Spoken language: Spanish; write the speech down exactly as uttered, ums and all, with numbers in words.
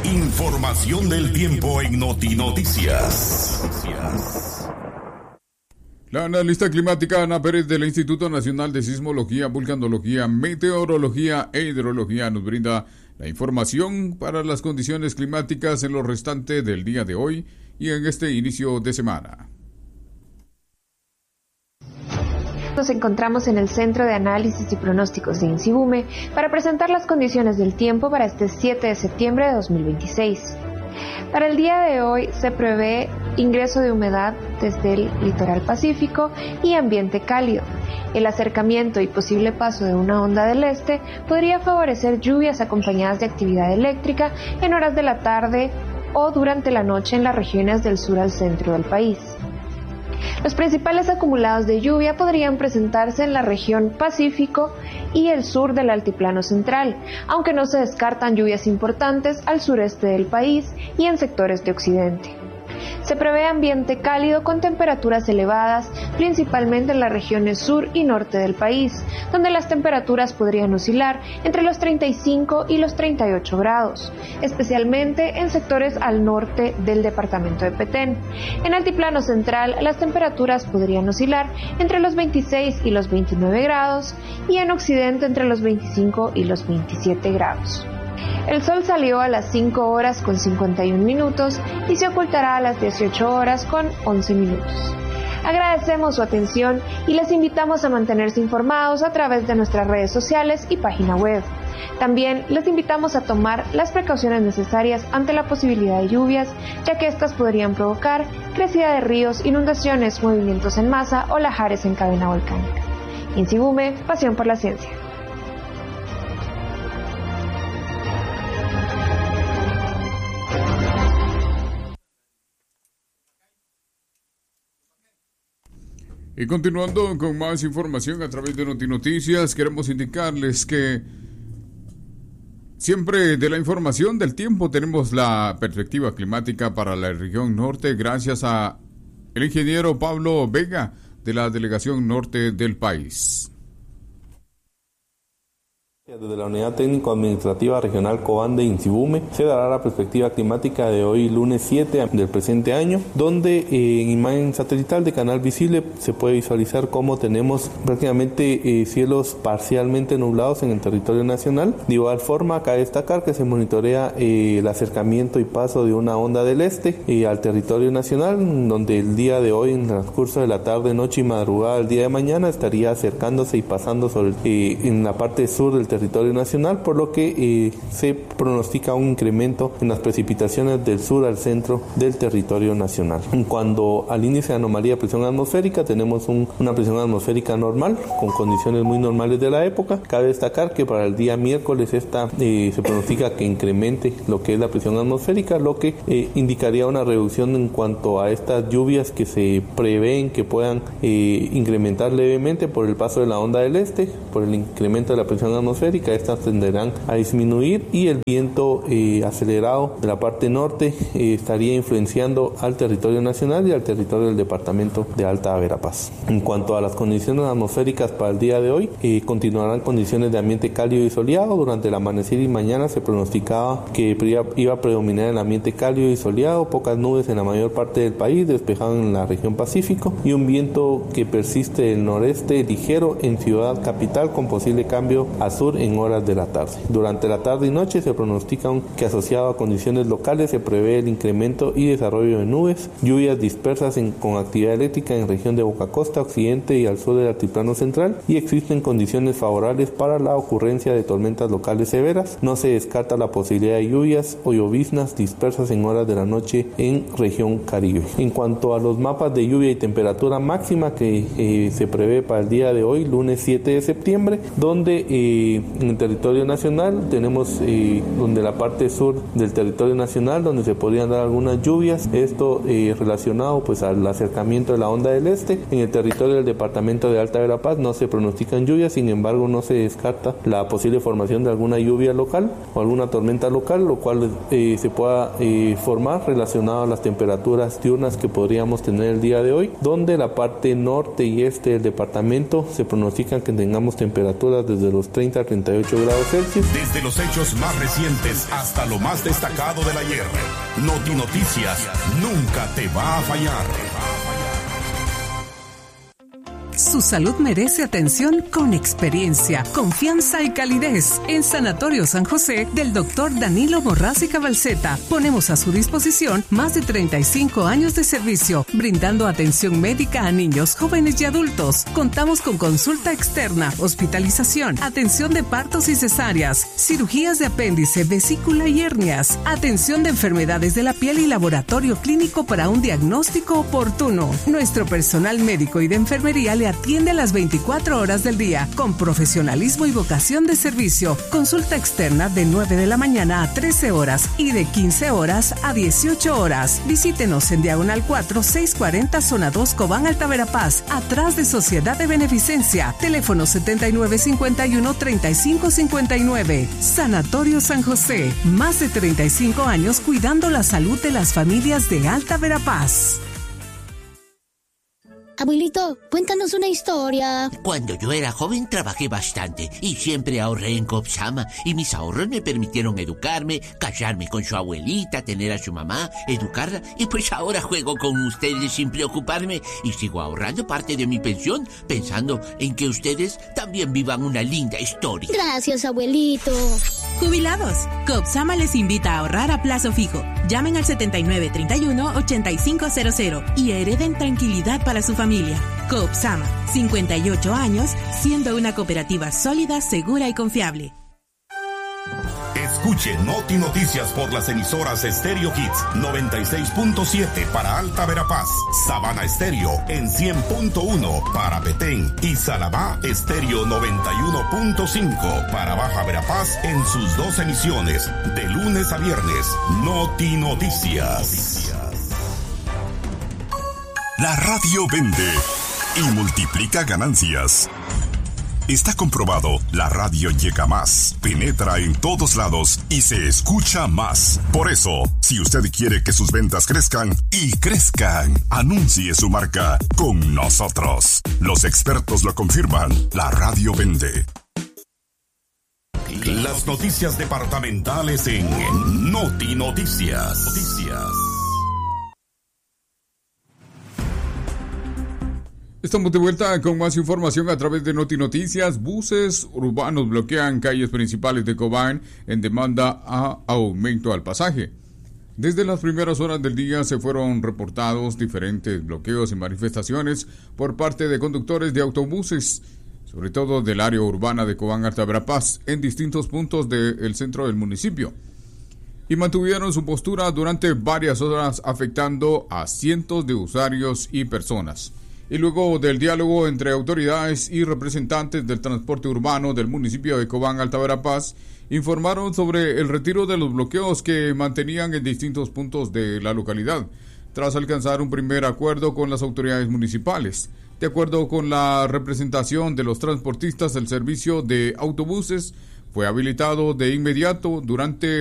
Información del tiempo en Noti Noticias. La analista climática Ana Pérez del Instituto Nacional de Sismología, Vulcanología, Meteorología e Hidrología nos brinda la información para las condiciones climáticas en lo restante del día de hoy y en este inicio de semana. Nos encontramos en el Centro de Análisis y Pronósticos de INSIBUME para presentar las condiciones del tiempo para este siete de septiembre de dos mil veintiséis. Para el día de hoy se prevé ingreso de humedad desde el litoral pacífico y ambiente cálido. El acercamiento y posible paso de una onda del este podría favorecer lluvias acompañadas de actividad eléctrica en horas de la tarde o durante la noche en las regiones del sur al centro del país. Los principales acumulados de lluvia podrían presentarse en la región Pacífico y el sur del Altiplano Central, aunque no se descartan lluvias importantes al sureste del país y en sectores de occidente. Se prevé ambiente cálido con temperaturas elevadas, principalmente en las regiones sur y norte del país, donde las temperaturas podrían oscilar entre los treinta y cinco y los treinta y ocho grados, especialmente en sectores al norte del departamento de Petén. En Altiplano Central, las temperaturas podrían oscilar entre los veintiséis y los veintinueve grados y en occidente entre los veinticinco y los veintisiete grados. El sol salió a las cinco horas con cincuenta y un minutos y se ocultará a las dieciocho horas con once minutos. Agradecemos su atención y les invitamos a mantenerse informados a través de nuestras redes sociales y página web. También les invitamos a tomar las precauciones necesarias ante la posibilidad de lluvias, ya que estas podrían provocar crecida de ríos, inundaciones, movimientos en masa o lahares en cadena volcánica. INSIBUME, pasión por la ciencia. Y continuando con más información a través de Noti Noticias, queremos indicarles que siempre de la información del tiempo tenemos la perspectiva climática para la región norte gracias a el ingeniero Pablo Vega de la Delegación Norte del país. Desde la Unidad Técnico-Administrativa Regional Cobán de INSIBUME se dará la perspectiva climática de hoy lunes siete del presente año, donde eh, en imagen satelital de canal visible se puede visualizar cómo tenemos prácticamente eh, cielos parcialmente nublados en el territorio nacional. De igual forma, cabe destacar que se monitorea eh, el acercamiento y paso de una onda del este eh, al territorio nacional, donde el día de hoy, en el transcurso de la tarde, noche y madrugada del día de mañana, estaría acercándose y pasando sobre eh, en la parte sur del territorio nacional, por lo que eh, se pronostica un incremento en las precipitaciones del sur al centro del territorio nacional. En cuanto al índice de anomalía de presión atmosférica, tenemos un, una presión atmosférica normal, con condiciones muy normales de la época. Cabe destacar que para el día miércoles esta eh, se pronostica que incremente lo que es la presión atmosférica, lo que eh, indicaría una reducción en cuanto a estas lluvias que se prevén que puedan eh, incrementar levemente por el paso de la onda del este, por el incremento de la presión atmosférica. Estas tenderán a disminuir y el viento eh, acelerado de la parte norte eh, estaría influenciando al territorio nacional y al territorio del departamento de Alta Verapaz. En cuanto a las condiciones atmosféricas para el día de hoy, eh, continuarán condiciones de ambiente cálido y soleado. Durante el amanecer y mañana se pronosticaba que iba a predominar el ambiente cálido y soleado, pocas nubes en la mayor parte del país, despejado en la región Pacífico y un viento que persiste del noreste ligero en Ciudad Capital con posible cambio a sur en horas de la tarde. Durante la tarde y noche se pronostica que asociado a condiciones locales se prevé el incremento y desarrollo de nubes, lluvias dispersas en, con actividad eléctrica en región de Boca Costa, occidente y al sur del altiplano central, y existen condiciones favorables para la ocurrencia de tormentas locales severas. No se descarta la posibilidad de lluvias o lloviznas dispersas en horas de la noche en región Caribe. En cuanto a los mapas de lluvia y temperatura máxima que eh, se prevé para el día de hoy, lunes siete de septiembre, donde eh, en el territorio nacional tenemos eh, donde la parte sur del territorio nacional donde se podrían dar algunas lluvias, esto eh, relacionado pues al acercamiento de la onda del este. En el territorio del departamento de Alta Verapaz no se pronostican lluvias, sin embargo no se descarta la posible formación de alguna lluvia local o alguna tormenta local, lo cual eh, se pueda eh, formar relacionado a las temperaturas diurnas que podríamos tener el día de hoy, donde la parte norte y este del departamento se pronostican que tengamos temperaturas desde los treinta a treinta y ocho grados Celsius. Desde los hechos más recientes hasta lo más destacado del ayer, Noti Noticias nunca te va a fallar. Su salud merece atención con experiencia, confianza y calidez. En Sanatorio San José del doctor Danilo Morraz y Cabalceta ponemos a su disposición más de treinta y cinco años de servicio, brindando atención médica a niños, jóvenes y adultos. Contamos con consulta externa, hospitalización, atención de partos y cesáreas, cirugías de apéndice, vesícula y hernias, atención de enfermedades de la piel y laboratorio clínico para un diagnóstico oportuno. Nuestro personal médico y de enfermería le atiende a las veinticuatro horas del día con profesionalismo y vocación de servicio. Consulta externa de nueve de la mañana a trece horas y de quince horas a dieciocho horas. Visítenos en Diagonal cuatro, seiscientos cuarenta, Zona dos, Cobán, Alta Verapaz, atrás de Sociedad de Beneficencia. Teléfono setenta y nueve cincuenta y uno, treinta y cinco cincuenta y nueve. Sanatorio San José. Más de treinta y cinco años cuidando la salud de las familias de Alta Verapaz. Abuelito, cuéntanos una historia. Cuando yo era joven trabajé bastante y siempre ahorré en Copsama y mis ahorros me permitieron educarme, casarme con su abuelita, tener a su mamá, educarla y pues ahora juego con ustedes sin preocuparme y sigo ahorrando parte de mi pensión pensando en que ustedes también vivan una linda historia. Gracias, abuelito. Jubilados, Copsama les invita a ahorrar a plazo fijo. Llamen al setenta y nueve, treinta y uno, ochenta y cinco cero cero y hereden tranquilidad para su familia. Copsama, cincuenta y ocho años, siendo una cooperativa sólida, segura y confiable. Escuche Noti Noticias por las emisoras Stereo Hits noventa y seis punto siete para Alta Verapaz, Sabana Estéreo en cien punto uno para Petén y Salamá Estéreo noventa y uno punto cinco para Baja Verapaz en sus dos emisiones de lunes a viernes. Noti Noticias. La radio vende y multiplica ganancias. Está comprobado, la radio llega más, penetra en todos lados y se escucha más. Por eso, si usted quiere que sus ventas crezcan y crezcan, anuncie su marca con nosotros. Los expertos lo confirman, la radio vende. Las noticias departamentales en Noti Noticias. Noticias. Estamos de vuelta con más información a través de Noti Noticias. Buses urbanos bloquean calles principales de Cobán en demanda a aumento al pasaje. Desde las primeras horas del día se fueron reportados diferentes bloqueos y manifestaciones por parte de conductores de autobuses, sobre todo del área urbana de Cobán Alta Verapaz, en distintos puntos del centro del municipio. Y mantuvieron su postura durante varias horas, afectando a cientos de usuarios y personas. Y luego del diálogo entre autoridades y representantes del transporte urbano del municipio de Cobán Alta Verapaz, informaron sobre el retiro de los bloqueos que mantenían en distintos puntos de la localidad, tras alcanzar un primer acuerdo con las autoridades municipales. De acuerdo con la representación de los transportistas, el servicio de autobuses fue habilitado de inmediato durante